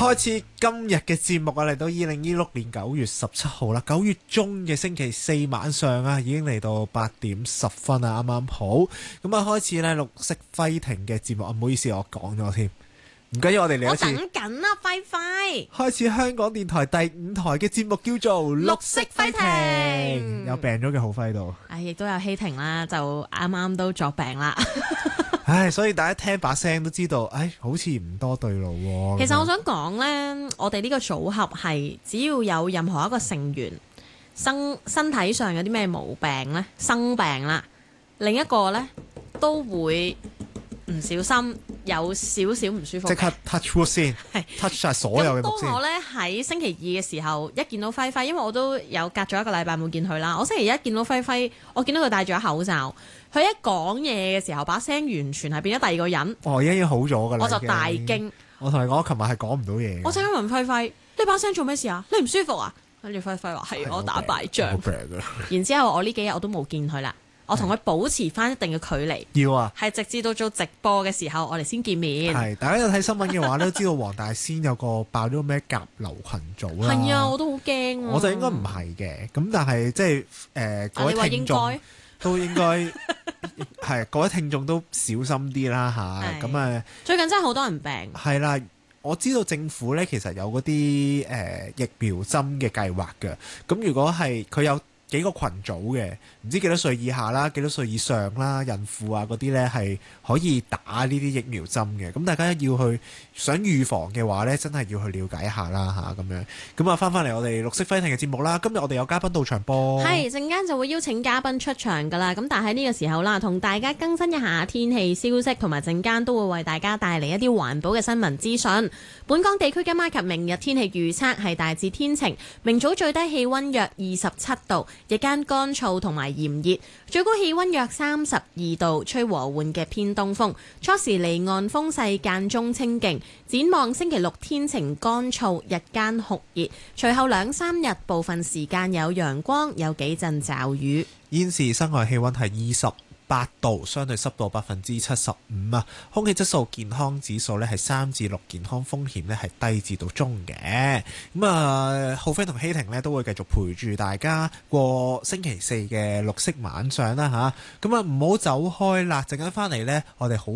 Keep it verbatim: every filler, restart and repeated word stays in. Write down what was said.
開始今日嘅節目啊，嚟到二零二六年九月十七號啦，九月中嘅星期四晚上啊，已經嚟到八點十分啊，啱啱好。咁啊，開始呢綠色輝亭嘅節目啊，唔好意思，我講咗添，唔緊要，我哋嚟一次。 我等緊啦，輝輝。 開始香港電台第五台嘅節目叫做綠色輝亭，有病咗嘅浩輝度。 唉，亦都有希婷啦，就啱啱都作病啦。 唉，所以大家聽把聲都知道，唉，好似唔多對路喎。 其實我想講呢，我哋呢個組合係只要有任何一個成員身身體上有啲咩毛病呢，生病啦，另一個呢都會唔小心有少少唔舒服。 即刻 touch wood 先，touch 晒所有嘅木先。 當我呢喺星期二嘅時候，一見到輝輝，因為我都有隔咗一個禮拜冇見佢啦。我星期一見到輝輝，我見到佢戴住咗口罩，佢一講嘢嘅時候，把聲完全係變咗第二個人。 哦，已經好咗㗎啦。 我就大驚。 我同你講，我琴日係講唔到嘢。 我即刻問輝輝：你把聲做咩事啊？你唔舒服啊？跟住輝輝話：係我打敗仗。然之後我呢幾日我都冇見佢啦。我同佢保持翻一定嘅距離， 要啊， 係直至到做直播嘅時候，我哋先見面。 係，大家有睇新聞嘅話咧，都知道黃大仙有個爆咗咩甲流群組啦。 係啊，我都好驚啊！ 我就應該唔係嘅，咁但係即係誒各位聽眾都應該係各位聽眾都小心啲啦吓。咁啊， 最近真係好多人病。 係啦，我知道政府咧其實有嗰啲誒疫苗針嘅計劃嘅，咁如果係佢有幾個群組嘅，唔知幾多歲以下啦，幾多歲以上啦，孕婦啊嗰啲呢係可以打呢啲疫苗針嘅。咁大家要去想預防嘅話呢，真係要去了解一下啦吓，咁樣。咁啊，翻翻嚟我哋綠色輝亭嘅節目啦。今日我哋有嘉賓到場噃， 係陣間就會邀請嘉賓出場噶啦。咁但係呢個時候啦，同大家更新一下天氣消息，同埋陣間都會為大家帶嚟一啲環保嘅新聞資訊。本港地區今晚及明日天氣預測係大致天晴，明早最低氣溫約二十七度。日間乾燥同埋炎熱，最高氣溫約三十二度，吹和緩嘅偏東風。初時離岸風勢間中清勁。展望星期六天晴乾燥，日間酷熱，隨後兩三日部分時間有陽光，有幾陣驟雨。 現時室外氣溫係二十八度，相對濕度百分之七十五啊，空氣質素健康指數呢係三至六，健康風險呢係低至到中嘅。咁啊，浩輝同希婷呢都會繼續陪住大家過星期四嘅綠色晚上啦吓。咁啊，唔好走開啦，陣間翻嚟呢，我哋好